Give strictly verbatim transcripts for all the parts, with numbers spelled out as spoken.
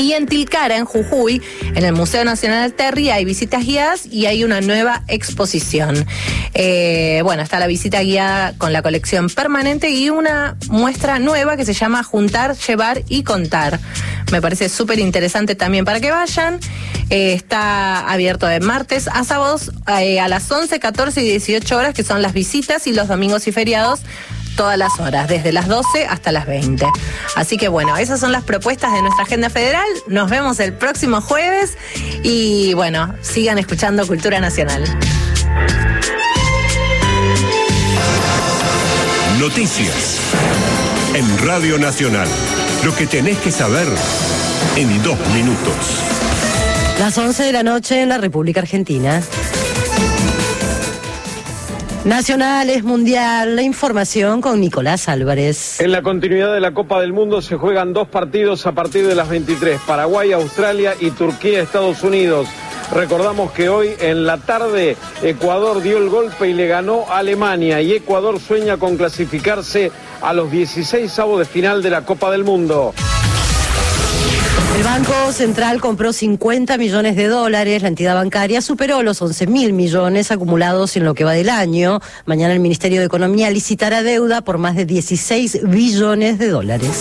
Y en Tilcara, en Jujuy, en el Museo Nacional Terry, hay visitas guiadas y hay una nueva exposición. Eh, bueno, está la visita guiada con la colección permanente y una muestra nueva que se llama Juntar, Llevar y Contar. Me parece súper interesante también para que vayan. Eh, está abierto de martes a sábados eh, a las once, catorce y dieciocho horas, que son las visitas, y los domingos y feriados todas las horas, desde las doce hasta las veinte. Así que bueno, esas son las propuestas de nuestra agenda federal. Nos vemos el próximo jueves y bueno, sigan escuchando Cultura Nacional. Noticias en Radio Nacional. Lo que tenés que saber en dos minutos. Las once de la noche en la República Argentina. Nacionales, Mundial, la información con Nicolás Álvarez. En la continuidad de la Copa del Mundo se juegan dos partidos a partir de las veintitrés. Paraguay, Australia y Turquía, Estados Unidos. Recordamos que hoy en la tarde Ecuador dio el golpe y le ganó a Alemania, y Ecuador sueña con clasificarse a los dieciseisavos de final de la Copa del Mundo. El Banco Central compró cincuenta millones de dólares. La entidad bancaria superó los once mil millones acumulados en lo que va del año. Mañana el Ministerio de Economía licitará deuda por más de dieciséis billones de dólares.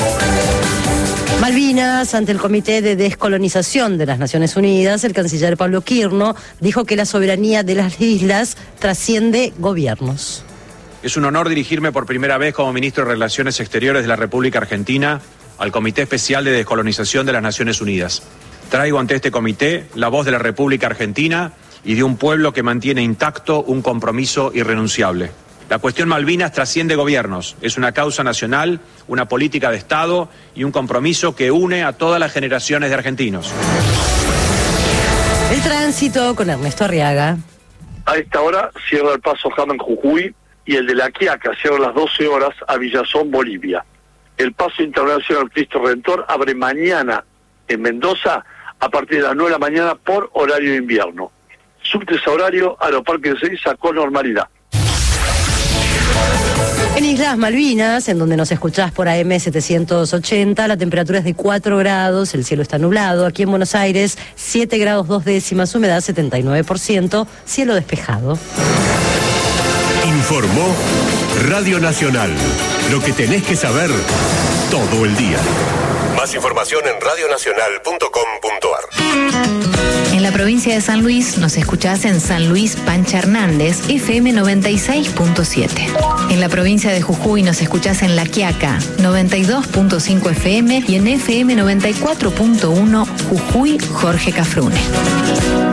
Malvinas, ante el Comité de Descolonización de las Naciones Unidas, el canciller Pablo Quirno dijo que la soberanía de las islas trasciende gobiernos. Es un honor dirigirme por primera vez como ministro de Relaciones Exteriores de la República Argentina al Comité Especial de Descolonización de las Naciones Unidas. Traigo ante este comité la voz de la República Argentina y de un pueblo que mantiene intacto un compromiso irrenunciable. La cuestión Malvinas trasciende gobiernos, es una causa nacional, una política de Estado y un compromiso que une a todas las generaciones de argentinos. El tránsito con Ernesto Arriaga. A esta hora cierra el paso Jama en Jujuy y el de La Quiaca cierra a las doce horas a Villazón, Bolivia. El paso internacional Cristo Redentor abre mañana en Mendoza a partir de las nueve de la mañana por horario de invierno. Subtes a horario, Aeroparque de Ezeiza con normalidad. En Islas Malvinas, en donde nos escuchás por A M setecientos ochenta, la temperatura es de cuatro grados, el cielo está nublado. Aquí en Buenos Aires, siete grados dos décimas, humedad setenta y nueve por ciento, cielo despejado. Informó Radio Nacional. Lo que tenés que saber todo el día. Más información en radio nacional punto com punto ar. En la provincia de San Luis nos escuchás en San Luis Pancha Hernández, F M noventa y seis punto siete. En la provincia de Jujuy nos escuchás en La Quiaca, noventa y dos punto cinco F M y en F M noventa y cuatro punto uno Jujuy Jorge Cafrune.